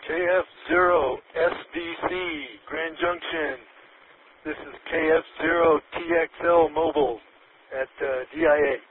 KF0 SVC, Grand Junction. This is KF0 TXL Mobile at DIA.